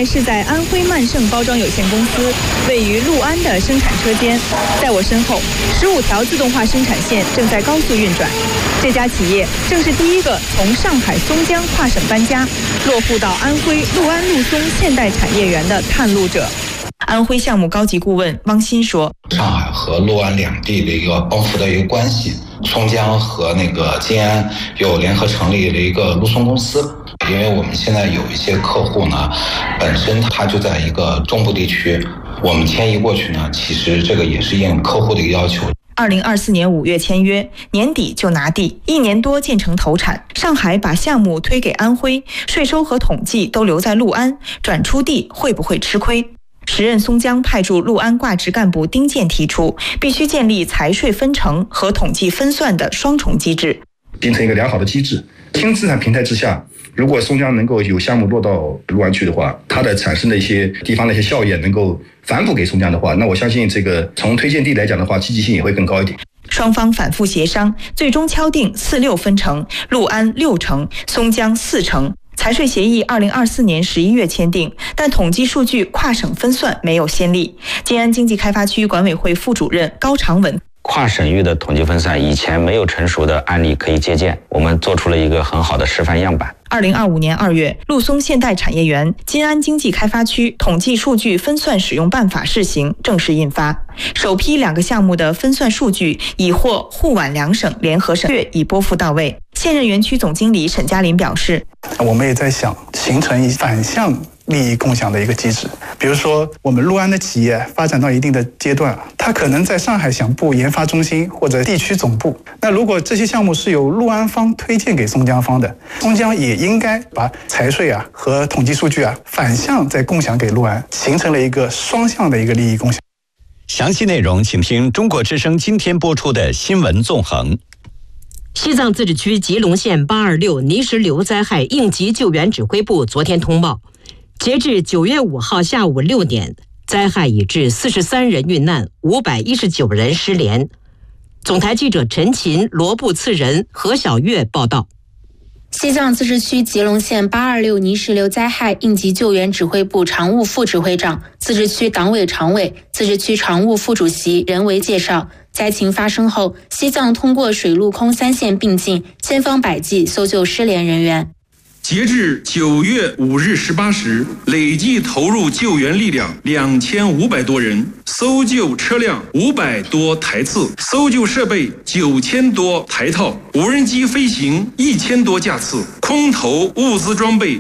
在是在安徽曼盛包装有限公司位于六安的生产车间，在我身后，15条自动化生产线正在高速运转。这家企业正是第一个从上海松江跨省搬家，落户到安徽六安陆松现代产业园的探路者。安徽项目高级顾问汪鑫说：“ 上海和六安两地的一个丰富的一个关系，松江和静安又联合成立了一个陆松公司。因为我们现在有一些客户呢，本身他就在一个中部地区，我们迁移过去呢，其实这个也是应客户的一个要求。 ”2024年5月签约，年底就拿地，1年多建成投产。上海把项目推给安徽，税收和统计都留在六安，转出地会不会吃亏？时任松江派驻六安挂职干部丁健提出，必须建立财税分成和统计分算的双重机制， 形成一个良好的机制。新资产平台之下，如果松江能够有项目落到六安去的话，它的产生的一些地方的一些效益能够反哺给松江的话，那我相信这个从推荐地来讲的话，积极性也会更高一点。 双方反复协商，最终敲定4-6分成，六安6成，松江4成。财税协议2024年11月签订，但统计数据跨省分算没有先例。静安经济开发区管委会副主任高长文： 跨省域的统计分散以前没有成熟的案例可以借鉴，我们做出了一个很好的示范样板。 2025年2月，陆松现代产业园金安经济开发区统计数据分算使用办法试行正式印发，首批2个项目的分算数据已获沪皖2省联合审阅，已拨付到位。现任园区总经理沈嘉林表示： 我们也在想形成反向利益共享的一个机制，比如说我们六安的企业发展到一定的阶段，它可能在上海想布研发中心或者地区总部，那如果这些项目是由六安方推荐给松江方的，松江也应该把财税和统计数据反向再共享给六安，形成了一个双向的一个利益共享。 详细内容请听中国之声今天播出的新闻纵横。 西藏自治区吉隆县826泥石流灾害应急救援指挥部昨天通报，截至9月5号下午6点，灾害已致43人遇难，519人失联。总台记者陈琴、罗布次仁、何小月报道。 西藏自治区吉隆县826泥石流灾害应急救援指挥部常务副指挥长、自治区党委常委、自治区常务副主席任维介绍，灾情发生后，西藏通过水陆空3线并进，千方百计搜救失联人员。 截至9月5日18时，累计投入救援力量2500多人，搜救车辆500多台次，搜救设备9000多台套，无人机飞行1000多架次，空投物资装备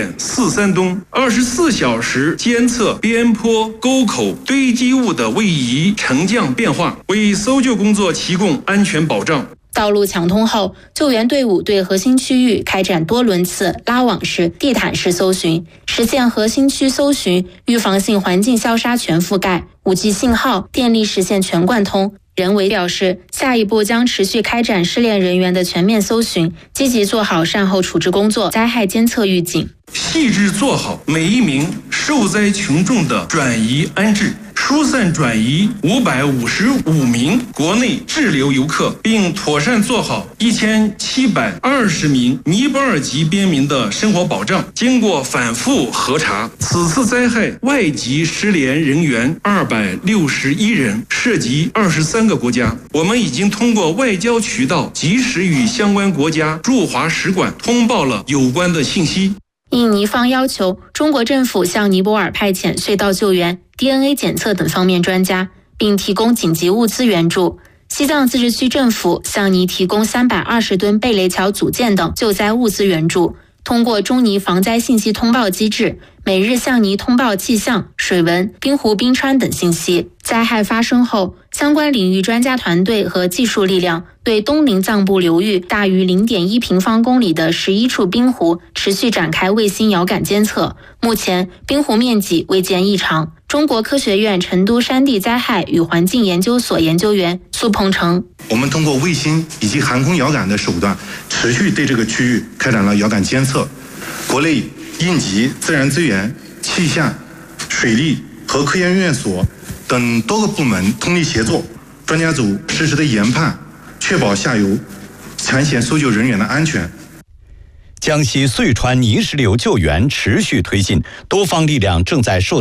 5.43吨，24小时监测边坡、沟口堆积物的位移沉降变化，为搜救工作提供安全保障。 道路抢通后，救援队伍对核心区域开展多轮次拉网式、地毯式搜寻，实现核心区搜寻、预防性环境消杀全覆盖，5G 信号、电力实现全贯通。任维表示，下一步将持续开展失联人员的全面搜寻，积极做好善后处置工作、灾害监测预警， 细致做好每一名受灾群众的转移安置，疏散转移555名国内滞留游客，并妥善做好1720名尼泊尔籍边民的生活保障。经过反复核查，此次灾害外籍失联人员261人，涉及23个国家。我们已经通过外交渠道及时与相关国家驻华使馆通报了有关的信息。 应尼方要求，中国政府向尼泊尔派遣隧道救援、DNA 检测等方面专家，并提供紧急物资援助。西藏自治区政府向尼提供320吨贝雷桥组件等救灾物资援助，通过中尼防灾信息通报机制，每日向尼通报气象、水文、冰湖冰川等信息。灾害发生后，相关领域专家团队和技术力量对东宁藏布流域大于0.1平方公里的11处冰湖持续展开卫星遥感监测，目前冰湖面积未见异常。中国科学院成都山地灾害与环境研究所研究员苏鹏程： 我们通过卫星以及航空遥感的手段，持续对这个区域开展了遥感监测。国内应急、自然资源、气象、水利和科研院所等多个部门通力协作，专家组实时的研判，确保下游抢险搜救人员的安全。 江西遂川泥石流救援持续推进，多方力量正在受